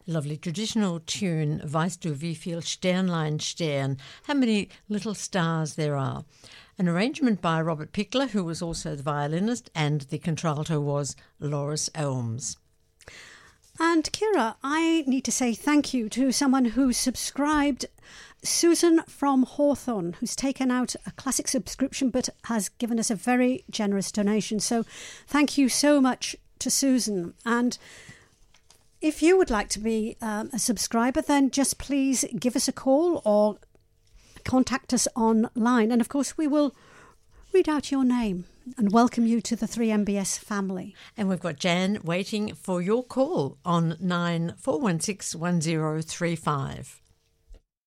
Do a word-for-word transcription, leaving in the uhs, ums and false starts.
Lovely traditional tune, Weißt du wie viel Sternlein stern, how many little stars there are. An arrangement by Robert Pickler, who was also the violinist, and the contralto was Loris Elms. And Ciara, I need to say thank you to someone who subscribed, Susan from Hawthorne, who's taken out a classic subscription but has given us a very generous donation. So thank you so much to Susan. And if you would like to be um, a subscriber, then just please give us a call or contact us online. And of course, we will read out your name and welcome you to the three M B S family. And we've got Jan waiting for your call on nine four one six one zero three five.